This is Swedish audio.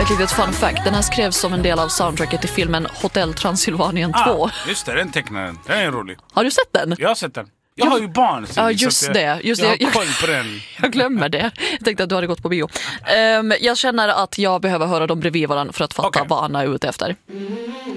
ett litet fun fact. Den här skrevs som en del av soundtracket till filmen Hotel Transylvanien 2. Just det, den tecknaren. Den är rolig. Har du sett den? Jag har sett den. Jag har ju barn. Ja, just det. Jag har koll på den. Jag glömmer det. Jag tänkte att du hade gått på bio. Jag känner att jag behöver höra dem bredvid varandra för att fatta vad Anna är ute efter.